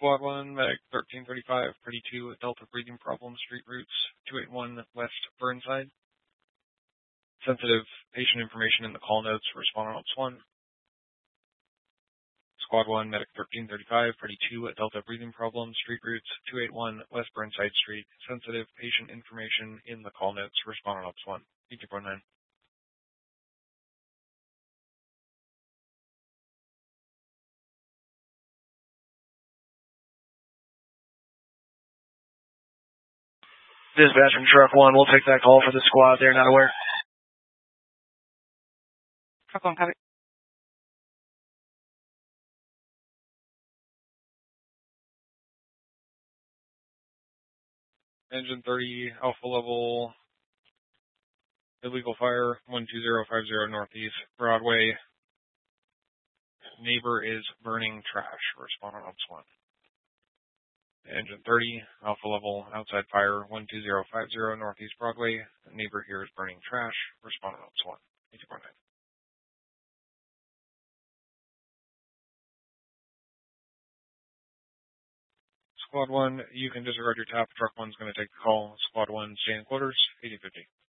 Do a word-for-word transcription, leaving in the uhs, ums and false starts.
Squad one, Medic thirteen thirty-five, Pretty two, Delta breathing problem, street routes, two eight one West Burnside. Sensitive patient information in the call notes, respond on ops one. Squad one, Medic thirteen thirty-five, Pretty two, Delta breathing problem, street routes, two eight one West Burnside Street. Sensitive patient information in the call notes, respond on ops one. E two four nine. Dispatch from truck one, we'll take that call for the squad. They're not aware. Truck one, copy. Engine thirty, alpha level, illegal fire, one two zero five zero Northeast Broadway. Neighbor is burning trash. Respond on ops one. Engine thirty, alpha level, outside fire, one two zero five zero Northeast Broadway. Neighbor here is burning trash. Respond on ops one. E two four nine. Squad one, you can disregard your tap. Truck one's going to take the call. Squad one, stay in quarters, eighty fifty.